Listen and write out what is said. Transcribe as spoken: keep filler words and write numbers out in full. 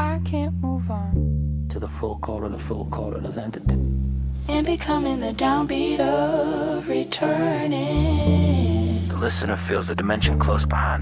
I can't move on to the full chord of the full chord of the landed. and becoming the downbeat of returning. The listener feels the dimension close behind.